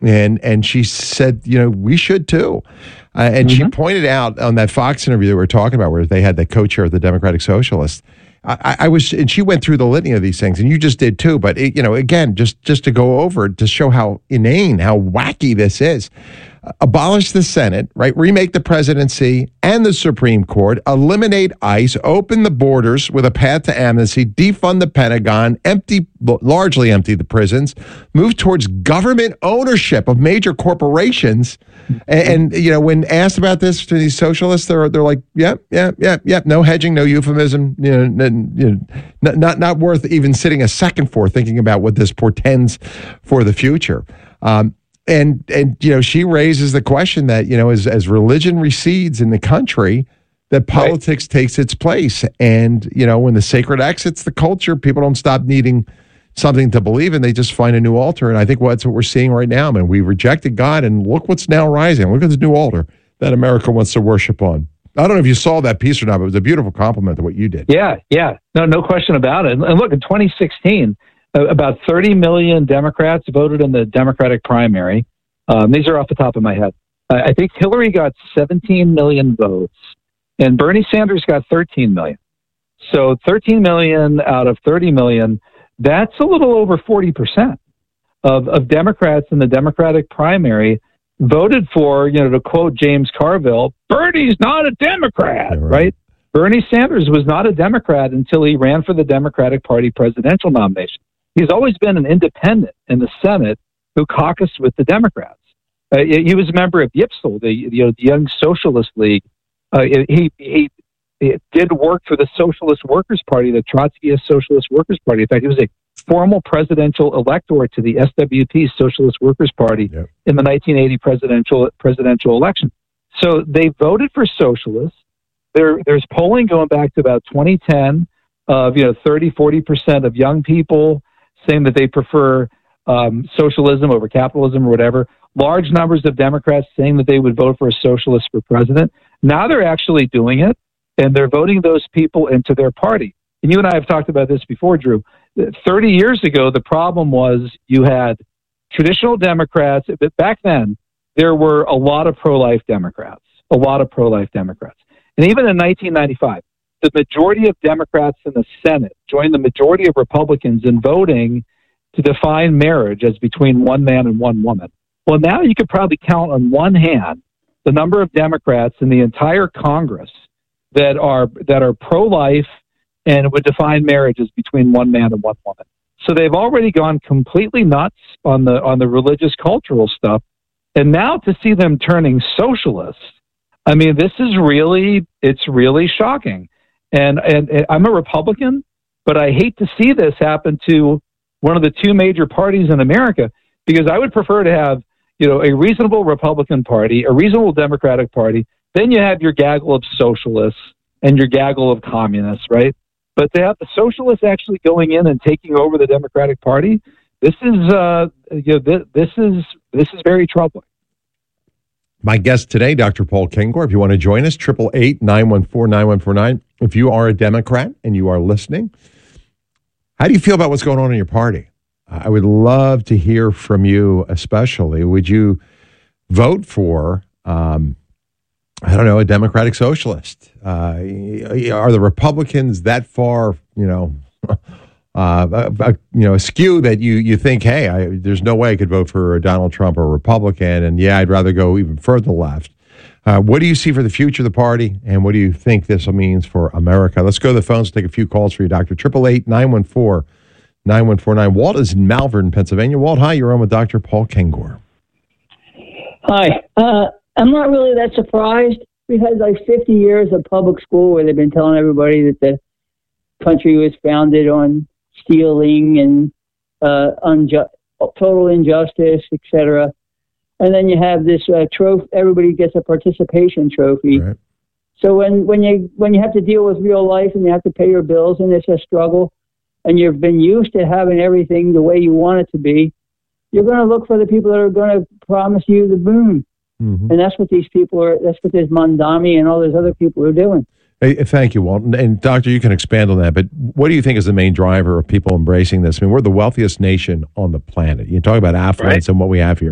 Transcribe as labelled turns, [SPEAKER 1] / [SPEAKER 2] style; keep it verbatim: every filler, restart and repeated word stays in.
[SPEAKER 1] And and she said, you know, we should too. Uh, and mm-hmm. she pointed out on that Fox interview that we were talking about, where they had the co-chair of the Democratic Socialists. I, I was, and she went through the litany of these things, and you just did too. But it, you know, again, just just to go over to show how inane, how wacky this is. Uh, abolish the Senate, right? Remake the presidency and the Supreme Court. Eliminate ICE. Open the borders with a path to amnesty. Defund the Pentagon. Empty, largely empty the prisons. Move towards government ownership of major corporations. And, and you know, when asked about this to these socialists, they're they're like, yeah, yeah, yeah, yeah, no hedging, no euphemism, you know, n- you know not, not not worth even sitting a second for, thinking about what this portends for the future. Um, and and you know, she raises the question that, you know, as as religion recedes in the country, that politics right. takes its place, and you know, when the sacred exits the culture, people don't stop needing something to believe in. They just find a new altar. And I think that's what we're seeing right now. I mean, we rejected God, and look what's now rising. Look at the new altar that America wants to worship on. I don't know if you saw that piece or not, but it was a beautiful compliment to what you did.
[SPEAKER 2] Yeah, yeah. No, no question about it. And look, in twenty sixteen, uh, about thirty million Democrats voted in the Democratic primary. Um, these are off the top of my head. Uh, I think Hillary got seventeen million votes, and Bernie Sanders got thirteen million. So thirteen million out of thirty million, that's a little over forty percent of, of Democrats in the Democratic primary voted for, you know, to quote James Carville, Bernie's not a Democrat, yeah, right. right? Bernie Sanders was not a Democrat until he ran for the Democratic Party presidential nomination. He's always been an independent in the Senate who caucused with the Democrats. Uh, he was a member of Y I P S L, the, you know, the Young Socialist League. Uh, he, he He did work for the Socialist Workers' Party, the Trotskyist Socialist Workers' Party. In fact, he was a formal presidential elector to the S W P, Socialist Workers' Party, yep. in the nineteen eighty presidential presidential election. So they voted for socialists. There, there's polling going back to about twenty ten of, you know, thirty, forty percent of young people saying that they prefer um, socialism over capitalism or whatever. Large numbers of Democrats saying that they would vote for a socialist for president. Now they're actually doing it. And they're voting those people into their party. And you and I have talked about this before, Drew. thirty years ago, the problem was you had traditional Democrats. But back then, there were a lot of pro-life Democrats, a lot of pro-life Democrats. And even in nineteen ninety-five, the majority of Democrats in the Senate joined the majority of Republicans in voting to define marriage as between one man and one woman. Well, now you could probably count on one hand the number of Democrats in the entire Congress that are that are pro-life and would define marriage as between one man and one woman. So they've already gone completely nuts on the on the religious cultural stuff. And now to see them turning socialists, I mean, this is really, it's really shocking. And, and, and I'm a Republican, but I hate to see this happen to one of the two major parties in America, because I would prefer to have, you know, a reasonable Republican Party, a reasonable Democratic Party. Then you have your gaggle of socialists and your gaggle of communists, right? But to have the socialists actually going in and taking over the Democratic Party, this is, uh, you know, this, this is this is very troubling.
[SPEAKER 1] My guest today, Doctor Paul Kengor. If you want to join us, triple eight nine one four nine one four nine. If you are a Democrat and you are listening, how do you feel about what's going on in your party? I would love to hear from you, especially. Would you vote for? Um, I don't know, a Democratic Socialist? Uh, are the Republicans that far, you know, uh, uh, you know, askew that you you think, hey, I, there's no way I could vote for Donald Trump or a Republican, and yeah, I'd rather go even further left. Uh, what do you see for the future of the party, and what do you think this means for America? Let's go to the phones, take a few calls for you, Doctor Triple eight nine one four nine one four nine. Walt is in Malvern, Pennsylvania. Walt, hi, you're on with Doctor Paul Kengor.
[SPEAKER 3] Hi. Uh, I'm not really that surprised. We've had like fifty years of public school where they've been telling everybody that the country was founded on stealing and uh, unju- total injustice, et cetera. And then you have this uh, trophy. Everybody gets a participation trophy. Right. So when, when you when you have to deal with real life and you have to pay your bills and it's a struggle, and you've been used to having everything the way you want it to be, you're going to look for the people that are going to promise you the moon. Mm-hmm. And that's what these people are, that's what this Mondami and all those other people are doing.
[SPEAKER 1] Hey, thank you, Walt. And, and Doctor, you can expand on that, but what do you think is the main driver of people embracing this? I mean, we're the wealthiest nation on the planet. You talk about affluence right. and what we have here.